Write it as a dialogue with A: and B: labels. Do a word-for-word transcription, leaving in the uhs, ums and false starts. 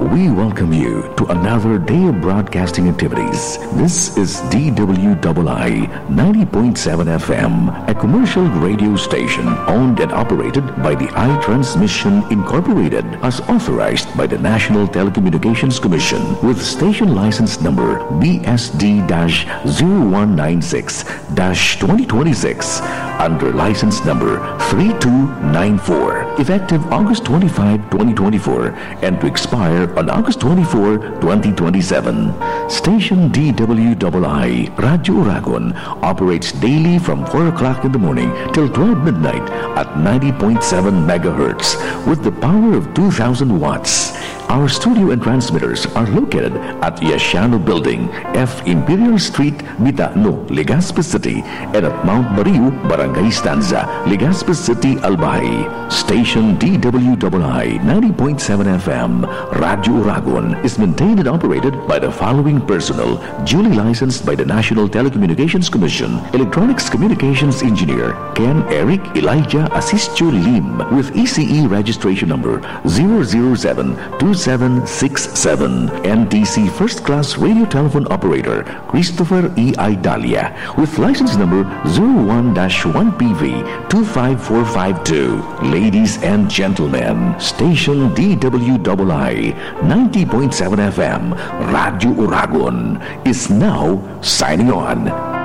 A: we welcome you to another day of broadcasting activities. This is D W I I ninety point seven F M, a commercial radio station owned and operated by the iTransmission Incorporated as authorized by the National Telecommunications Commission with station license number B S D zero one nine six twenty twenty-six under license number three two nine four, effective August twenty-fifth, twenty twenty-four, and to expire on August twenty-fourth, twenty twenty-seven. Station D W I I Radio Uragon operates daily from four o'clock in the morning till twelve midnight at ninety point seven megahertz with the power of two thousand watts. Our studio and transmitters are located at Yasiano Building, F. Imperial Street, Bitano, Legazpi City, and at Mount Bariu, Barangay Stanza, Legazpi City, Albay. Station D W I I ninety point seven F M, Radio Uragon, is maintained and operated by the following personnel, duly licensed by the National Telecommunications Commission. Electronics Communications Engineer Ken Eric Elijah Asistio Lim with E C E registration number zero zero seven two seven six seven. N T C First Class Radio Telephone Operator Christopher E. Idalia with license number zero one dash one P V two five four five two. Ladies and gentlemen, Station D W I I ninety point seven F M, Radio Uragon is now signing on.